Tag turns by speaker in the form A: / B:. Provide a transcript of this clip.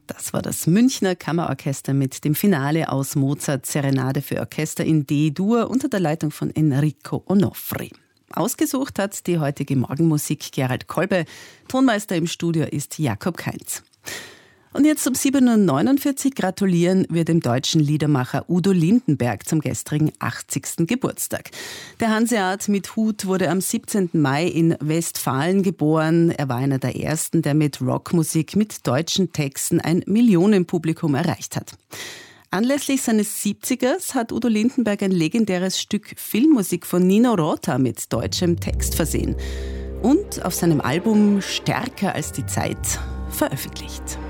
A: Das war das Münchner Kammerorchester mit dem Finale aus Mozarts Serenade für Orchester in D-Dur unter der Leitung von Enrico Onofri. Ausgesucht hat die heutige Morgenmusik Gerald Kolbe. Tonmeister im Studio ist Jakob Kainz. Und jetzt um 7.49 Uhr gratulieren wir dem deutschen Liedermacher Udo Lindenberg zum gestrigen 80. Geburtstag. Der Hanseat mit Hut wurde am 17. Mai in Westfalen geboren. Er war einer der ersten, der mit Rockmusik mit deutschen Texten ein Millionenpublikum erreicht hat. Anlässlich seines 70ers hat Udo Lindenberg ein legendäres Stück Filmmusik von Nino Rota mit deutschem Text versehen und auf seinem Album Stärker als die Zeit veröffentlicht.